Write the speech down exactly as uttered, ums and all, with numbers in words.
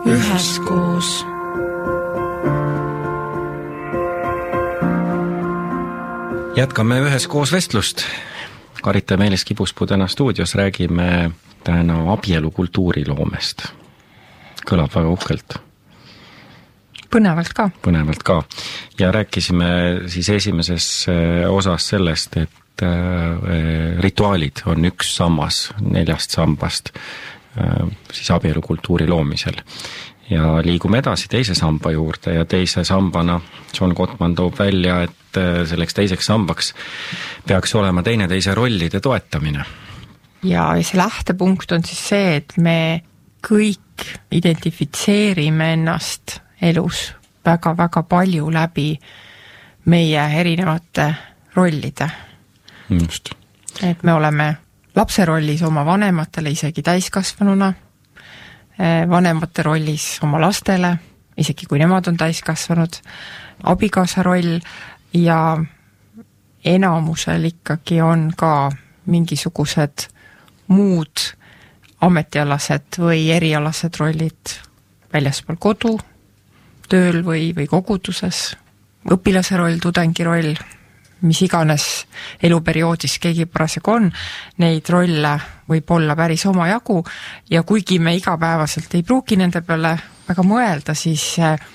üheskoos. Jätkame üheskoos vestlust. Karita ja Meelis Kibuspuu täna stuudios räägime täna abielukultuuri loomest. Kõlab väga uhkelt. Põnevalt ka. Põnevalt ka. Ja rääkisime siis esimeses osas sellest, et rituaalid on üks sammas neljast sambast siis abielukultuuri loomisel. Ja liigume edasi teise samba juurde ja teise sambana John Gottman toob välja, et selleks teiseks sambaks peaks olema teine teise rollide toetamine. Ja see lähtepunkt on siis see, et me kõik identifitseerime ennast elus väga-väga palju läbi meie erinevate rollide. Just. Et me oleme lapse rollis oma vanematele isegi täiskasvanuna, vanemate rollis oma lastele, isegi kui nemad on täiskasvanud, abikaasa roll ja enamusel ikkagi on ka mingisugused muud ametialased või erialased rollid väljaspool kodu, tööl või, või koguduses, õpilase roll, tudengi roll, mis iganes eluperioodis keegi parasjagu on, neid rolle võib olla päris oma jagu ja kuigi me igapäevaselt ei pruugi nende peale väga mõelda, siis